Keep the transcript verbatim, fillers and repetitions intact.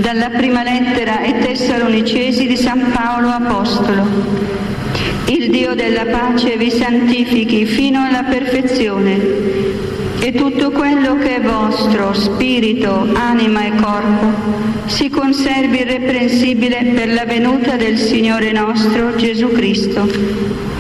dalla prima lettera ai Tessalonicesi di San Paolo Apostolo. Il Dio della pace vi santifichi fino alla perfezione, e tutto quello che è vostro, spirito, anima e corpo, si conservi irreprensibile per la venuta del Signore nostro Gesù Cristo.